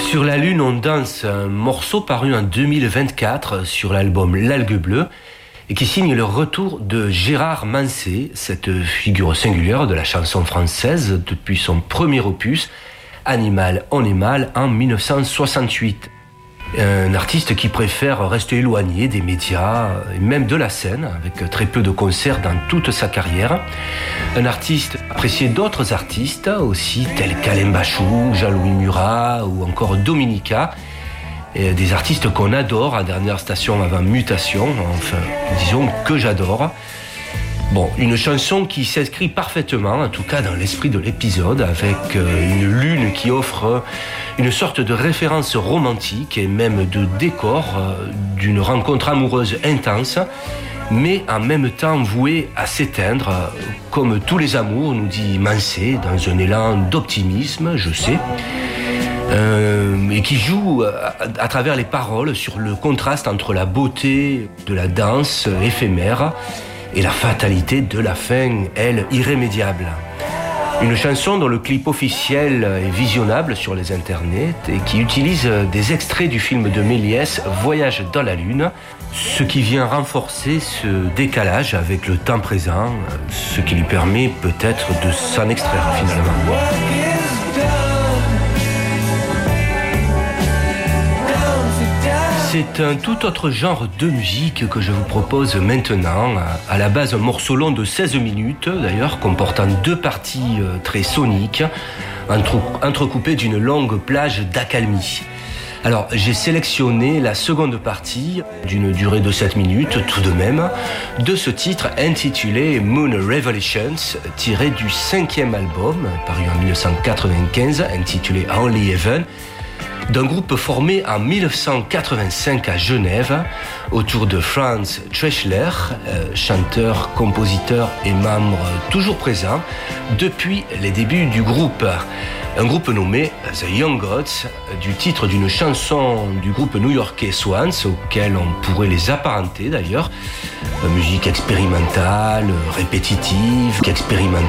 Sur la Lune, on danse, un morceau paru en 2024 sur l'album L'Algue Bleue et qui signe le retour de Gérard Manset, cette figure singulière de la chanson française depuis son premier opus, Animal on est mal, en 1968. Un artiste qui préfère rester éloigné des médias et même de la scène, avec très peu de concerts dans toute sa carrière. Un artiste apprécié d'autres artistes aussi, tels qu'Alain Bachung, Jean-Louis Murat ou encore Dominica. Et des artistes qu'on adore à Dernière Station avant Mutation, enfin, disons que j'adore. Bon, une chanson qui s'inscrit parfaitement, en tout cas dans l'esprit de l'épisode, avec une lune qui offre une sorte de référence romantique et même de décor d'une rencontre amoureuse intense, mais en même temps vouée à s'éteindre, comme tous les amours, nous dit Manset, dans un élan d'optimisme, je sais, et qui joue à travers les paroles sur le contraste entre la beauté de la danse éphémère et la fatalité de la fin, elle, irrémédiable. Une chanson dont le clip officiel est visionnable sur les internets et qui utilise des extraits du film de Méliès, Voyage dans la Lune, ce qui vient renforcer ce décalage avec le temps présent, ce qui lui permet peut-être de s'en extraire finalement. C'est un tout autre genre de musique que je vous propose maintenant. À la base, un morceau long de 16 minutes, d'ailleurs, comportant 2 parties très soniques, entrecoupées d'une longue plage d'accalmie. Alors, j'ai sélectionné la seconde partie, d'une durée de 7 minutes tout de même, de ce titre intitulé Moon Revelations, tiré du 5e album, paru en 1995, intitulé Only Heaven, d'un groupe formé en 1985 à Genève autour de Franz Treschler, chanteur, compositeur et membre toujours présent depuis les débuts du groupe. Un groupe nommé The Young Gods, du titre d'une chanson du groupe new-yorkais Swans, auquel on pourrait les apparenter d'ailleurs. Musique expérimentale, répétitive, expérimentale.